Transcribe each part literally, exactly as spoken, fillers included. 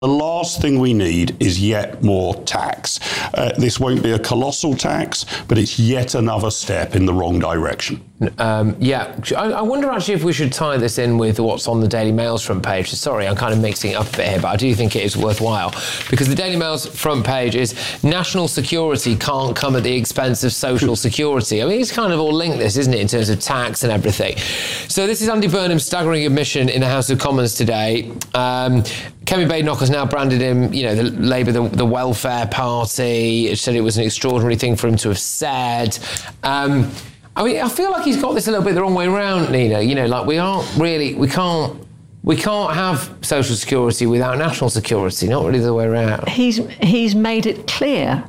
The last thing we need is yet more tax. Uh, this won't be a colossal tax, but it's yet another step in the wrong direction. Um, yeah, I, I wonder actually if we should tie this in with what's on the Daily Mail's front page. Sorry, I'm kind of mixing it up a bit here, but I do think it is worthwhile, because the Daily Mail's front page is national security can't come at the expense of social security. I mean, it's kind of all linked, this, isn't it, in terms of tax and everything. So this is Andy Burnham's staggering admission in the House of Commons today. Um, Kemi Badenoch has now branded him, you know, the Labour, the, the welfare party. It said it was an extraordinary thing for him to have said. Um, I mean, I feel like he's got this a little bit the wrong way around, Nina. You know, like we aren't really, we can't, we can't have social security without national security. Not really the way around. He's he's made it clear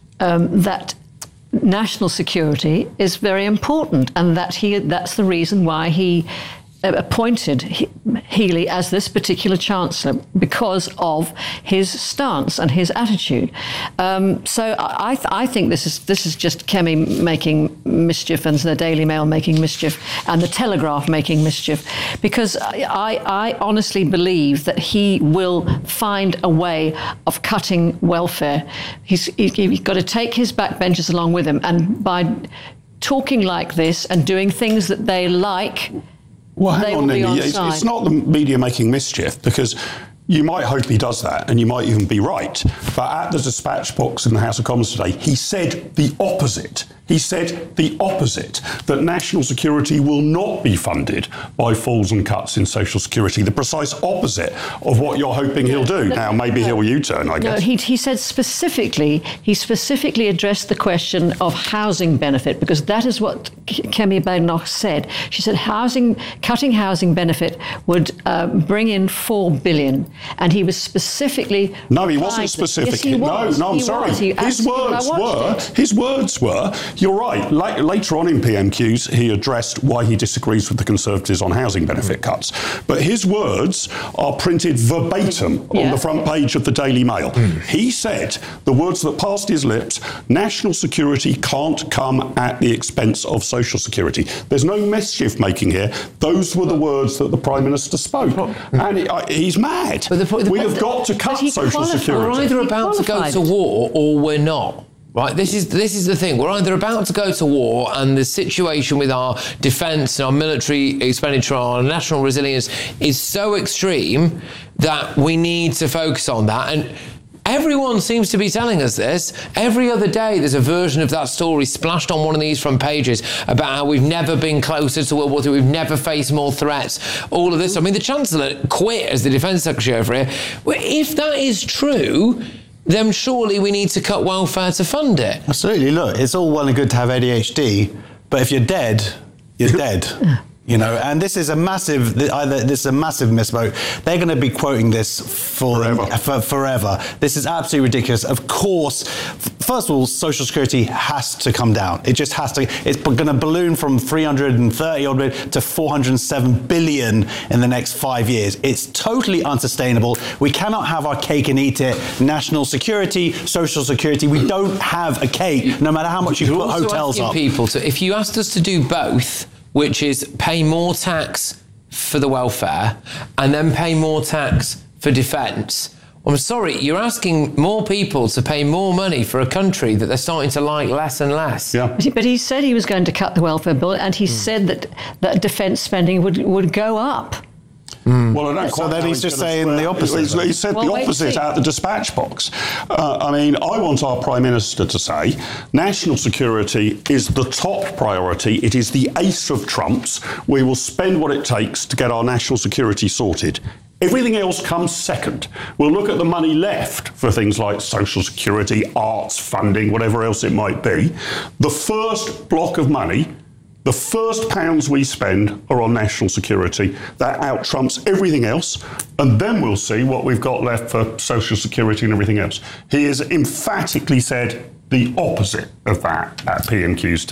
um, that national security is very important, and that he that's the reason why he appointed Healey as this particular Chancellor, because of his stance and his attitude. Um, so I, th- I think this is this is just Kemi making mischief, and the Daily Mail making mischief, and the Telegraph making mischief, because I, I honestly believe that he will find a way of cutting welfare. He's, he's got to take his backbenchers along with him, and by talking like this and doing things that they like, well, hang on, Nina. It's, it's not the media making mischief, because you might hope he does that, and you might even be right. But at the dispatch box in the House of Commons today, he said the opposite. He said the opposite, that national security will not be funded by falls and cuts in social security, the precise opposite of what you're hoping he'll do. No, now, maybe no, he'll U-turn, I guess. No, he, he said specifically, he specifically addressed the question of housing benefit, because that is what Kemi Badenoch said. She said housing, cutting housing benefit would uh, bring in four billion dollars. And he was specifically... No, he wasn't specific. Yes, he was. No, no, I'm he sorry. He his words were, it. his words were, you're right, La- later on in P M Qs, he addressed why he disagrees with the Conservatives on housing benefit cuts. But his words are printed verbatim yeah. on the front page of the Daily Mail. Mm. He said, the words that passed his lips, national security can't come at the expense of social security. There's no mischief making here. Those were the words that the Prime Minister spoke. Mm. And he, uh, he's mad. But the, the, we have the, got to cut social security. We're either about to go to war or we're not. Right, this is this is the thing. We're either about to go to war, and the situation with our defence and our military expenditure, our national resilience is so extreme that we need to focus on that. And everyone seems to be telling us this. Every other day there's a version of that story splashed on one of these front pages about how we've never been closer to World War Two, we've never faced more threats, all of this. I mean, the Chancellor quit as the Defence Secretary over here. Well, if that is true, then surely we need to cut welfare to fund it. Absolutely. Look, it's all well and good to have A D H D, but if you're dead, you're dead. You know, and this is a massive, either this is a massive misquote. They're going to be quoting this for forever. for forever. This is absolutely ridiculous. Of course, first of all, Social Security has to come down. It just has to. It's going to balloon from three hundred thirty odd billion to four hundred seven billion in the next five years. It's totally unsustainable. We cannot have our cake and eat it. National security, Social Security. We don't have a cake, no matter how much you You're put also hotels asking up. People to, if you asked us to do both, which is pay more tax for the welfare and then pay more tax for defence, I'm sorry, you're asking more people to pay more money for a country that they're starting to like less and less. Yeah. But he said he was going to cut the welfare bill, and he mm. said that, that defence spending would, would go up. Mm. Well, I don't so then he's just saying swear. the opposite. He, he said well, the opposite out the dispatch box. Uh, I mean, I want our Prime Minister to say national security is the top priority. It is the ace of trumps. We will spend what it takes to get our national security sorted. Everything else comes second. We'll look at the money left for things like social security, arts funding, whatever else it might be. The first block of money, the first pounds we spend are on national security. That out-trumps everything else, and then we'll see what we've got left for social security and everything else. He has emphatically said the opposite of that at P M Qs today.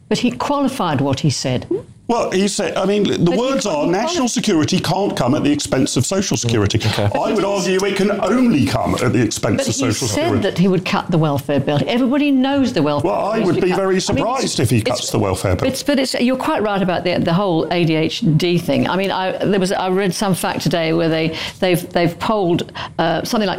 But he qualified what he said. Well, he said, I mean, the But words he- are he national quali- security can't come at the expense of social security. Okay. I would argue it can only come at the expense But of he social said security. that he would cut the welfare bill. Everybody knows the welfare Well, bill. I is would to be cut- very I mean, it's- surprised if he it's- cuts the welfare bill. It's, but it's, you're quite right about the the whole A D H D thing. I mean, I there was I read some fact today where they they've they've polled uh, something like